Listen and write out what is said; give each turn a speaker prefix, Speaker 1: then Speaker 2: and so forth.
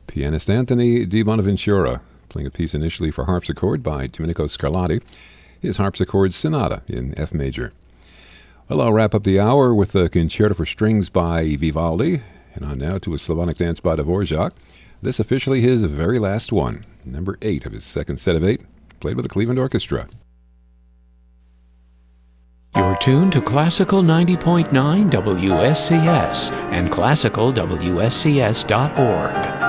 Speaker 1: Pianist Anthony Di Bonaventura, playing a piece initially for harpsichord by Domenico Scarlatti, his harpsichord sonata in F major. Well, I'll wrap up the hour with a concerto for strings by Vivaldi, and on now to a Slavonic dance by Dvorak. This officially his very last one, number 8 of his second set of 8, played with the Cleveland Orchestra.
Speaker 2: You're tuned to Classical 90.9 WSCS and classicalwscs.org.